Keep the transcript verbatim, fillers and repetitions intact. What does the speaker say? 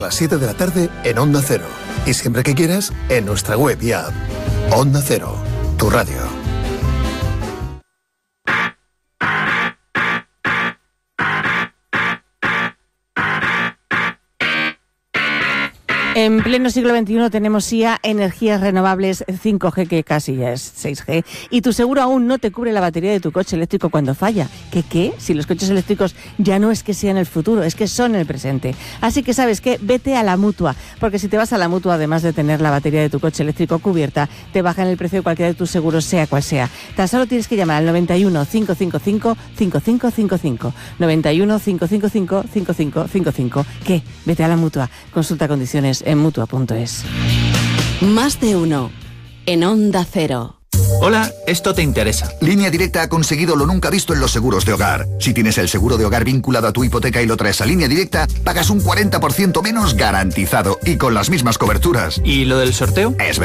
A las siete de la tarde en Onda Cero. Y siempre que quieras, en nuestra web y app. Onda Cero, tu radio. En pleno siglo veintiuno tenemos S I A energías renovables cinco G, que casi ya es seis G, y tu seguro aún no te cubre la batería de tu coche eléctrico cuando falla. ¿Qué qué? Si los coches eléctricos ya no es que sean el futuro, es que son el presente. Así que, ¿sabes qué? Vete a la Mutua, porque si te vas a la Mutua, además de tener la batería de tu coche eléctrico cubierta, te bajan el precio de cualquiera de tus seguros, sea cual sea. Tan solo tienes que llamar al noventa y uno, cinco cinco cinco, cinco cinco cinco cinco. noventa y uno, cinco cinco cinco, cinco cinco cinco cinco. ¿Qué? Vete a la Mutua. Consulta condiciones en mutua punto es. Más de uno en Onda Cero. Hola, esto te interesa. Línea Directa ha conseguido lo nunca visto en los seguros de hogar. Si tienes el seguro de hogar vinculado a tu hipoteca y lo traes a Línea Directa, pagas un cuarenta por ciento menos garantizado y con las mismas coberturas. ¿Y lo del sorteo? Es verdad.